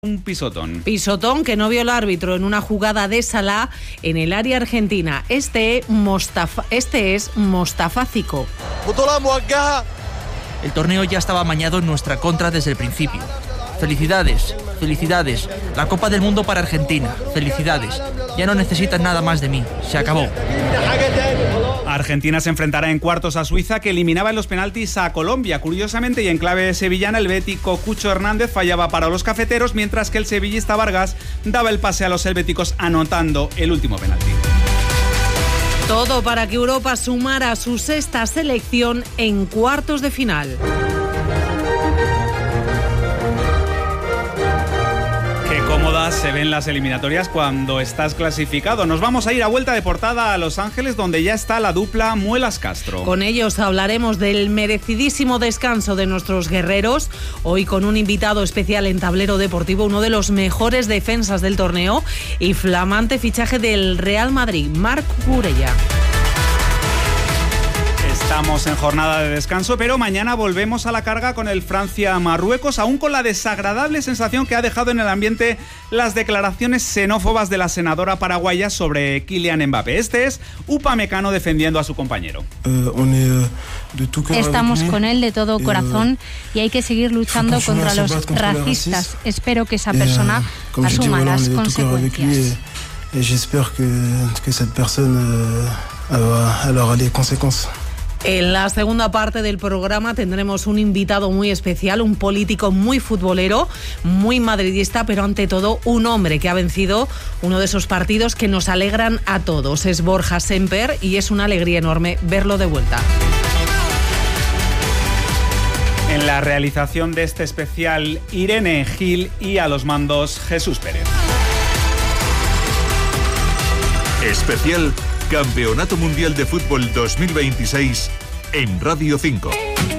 Un pisotón. Pisotón que no vio el árbitro en una jugada de Salah en el área argentina. Este es Mostafácico. El torneo ya estaba amañado en nuestra contra desde el principio. Felicidades, felicidades. La Copa del Mundo para Argentina. Felicidades. Ya no necesitan nada más de mí. Se acabó. Argentina se enfrentará en cuartos a Suiza, que eliminaba en los penaltis a Colombia. Curiosamente, y en clave sevillana, el bético Cucho Hernández fallaba para los cafeteros, mientras que el sevillista Vargas daba el pase a los helvéticos anotando el último penalti. Todo para que Europa sumara su sexta selección en cuartos de final. Cómodas se ven las eliminatorias cuando estás clasificado. Nos vamos a ir a vuelta de portada a Los Ángeles, donde ya está la dupla Muelas Castro. Con ellos hablaremos del merecidísimo descanso de nuestros guerreros, hoy con un invitado especial en Tablero Deportivo, uno de los mejores defensas del torneo y flamante fichaje del Real Madrid, Marc Cucurella. Estamos en jornada de descanso, pero mañana volvemos a la carga con el Francia-Marruecos, aún con la desagradable sensación que ha dejado en el ambiente las declaraciones xenófobas de la senadora paraguaya sobre Kylian Mbappé. Este es Upamecano defendiendo a su compañero. Estamos con él de todo corazón y hay que seguir luchando contra los racistas. Espero que esa persona asuma las consecuencias. En la segunda parte del programa tendremos un invitado muy especial, un político muy futbolero, muy madridista, pero ante todo un hombre que ha vencido uno de esos partidos que nos alegran a todos. Es Borja Semper y es una alegría enorme verlo de vuelta. En la realización de este especial, Irene Gil, y a los mandos, Jesús Pérez. Especial Campeonato Mundial de Fútbol 2026 en Radio 5.